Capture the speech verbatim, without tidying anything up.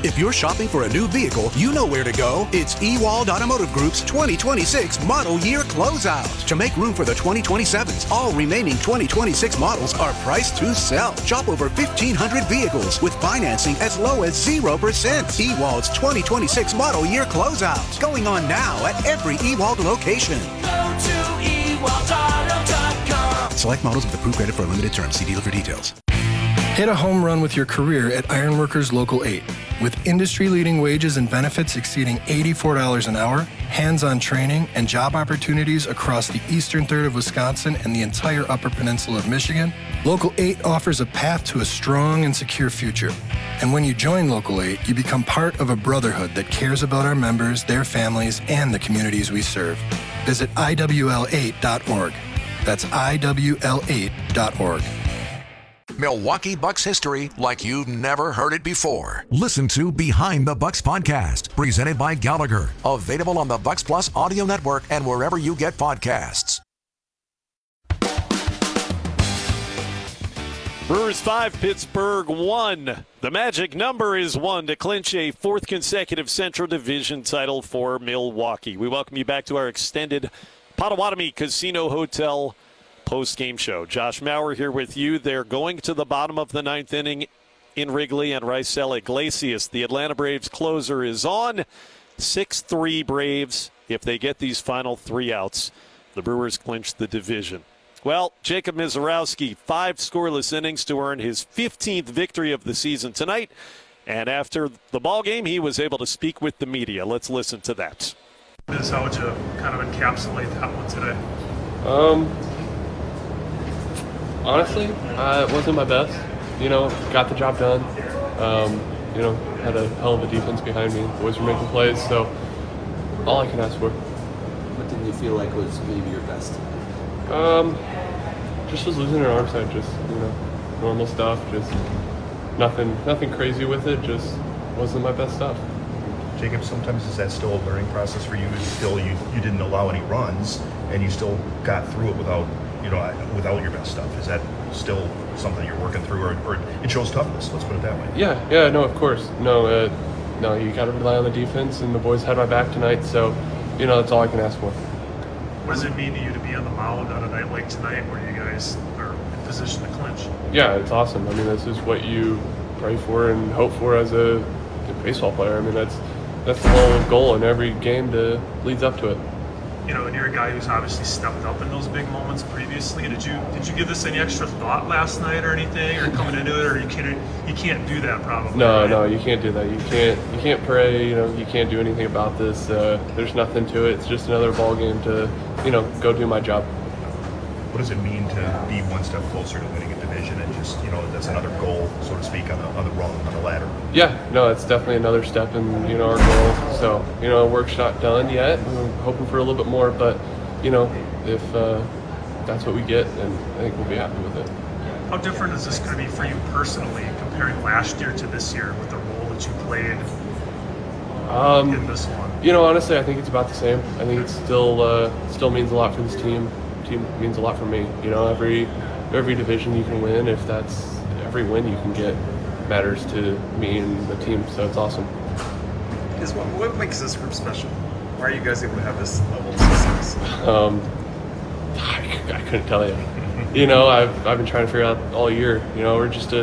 If you're shopping for a new vehicle, you know where to go. It's Ewald Automotive Group's twenty twenty-six Model Year Closeout. To make room for the twenty twenty-sevens, all remaining twenty twenty-six models are priced to sell. Shop over fifteen hundred vehicles with financing as low as zero percent. Ewald's twenty twenty-six Model Year Closeout. Going on now at every Ewald location. Go to ewald auto dot com. Select models with approved credit for a limited term. See dealer for details. Hit a home run with your career at Ironworkers Local eight. With industry-leading wages and benefits exceeding eighty-four dollars an hour, hands-on training, and job opportunities across the eastern third of Wisconsin and the entire Upper Peninsula of Michigan, Local eight offers a path to a strong and secure future. And when you join Local eight, you become part of a brotherhood that cares about our members, their families, and the communities we serve. Visit I W L eight dot org. That's I W L eight dot org. Milwaukee Bucks history like you've never heard it before. Listen to Behind the Bucks podcast, presented by Gallagher. Available on the Bucks Plus audio network and wherever you get podcasts. Brewers five, Pittsburgh one. The magic number is one to clinch a fourth consecutive Central Division title for Milwaukee. We welcome you back to our extended Potawatomi Casino Hotel post-game show. Josh Maurer here with you. They're going to the bottom of the ninth inning in Wrigley, and Raisel Iglesias, the Atlanta Braves closer, is on. six three Braves. If they get these final three outs, the Brewers clinch the division. Well, Jacob Misiorowski, five scoreless innings to earn his fifteenth victory of the season tonight. And after the ball game, he was able to speak with the media. Let's listen to that. How would you kind of encapsulate that one today? Um, honestly, uh, it wasn't my best. You know, got the job done. Um, you know, had a hell of a defense behind me. Boys were making plays, so all I can ask for. What did you feel like was maybe your best? Um, just was losing an arm side, just, you know, normal stuff, just nothing, nothing crazy with it, just wasn't my best stuff. Jacob, sometimes is that still a learning process for you? Is still you, you didn't allow any runs and you still got through it without, you know, without your best stuff. Is that still something you're working through, or, or it shows toughness? Let's put it that way. Yeah, yeah, no, of course. No, uh, no, you got to rely on the defense, and the boys had my back tonight, so, you know, that's all I can ask for. What does it mean to you to be on the mound on a night like tonight where you guys are in position to clinch? Yeah, it's awesome. I mean, this is what you pray for and hope for as a, a baseball player. I mean, that's that's the whole goal in every game to leads up to it. You know, and you're a guy who's obviously stepped up in those big moments previously. Did you did you give this any extra thought last night or anything, or coming into it, or you can't you can't do that probably? No, right? no, you can't do that. You can't you can't pray. You know, you can't do anything about this. Uh, there's nothing to it. It's just another ball game to, you know, go do my job. What does it mean to be one step closer to winning a division, and just, you know, that's another goal, so to speak, on the on the rung, on the ladder? Yeah, no, it's definitely another step in, you know, our goal. So, you know, work's not done yet. We're hoping for a little bit more, but, you know, if uh, that's what we get, then I think we'll be happy with it. How different is this going to be for you personally, comparing last year to this year with the role that you played um, in this one? You know, honestly, I think it's about the same. I think it still uh, still means a lot for this team. Team means a lot for me. You know, every every division you can win, if that's every win you can get, matters to me and the team. So it's awesome. Is what, what makes this group special? Why are you guys able to have this level of success? Um, I, I couldn't tell you. You know, I've I've been trying to figure out all year. You know, we're just a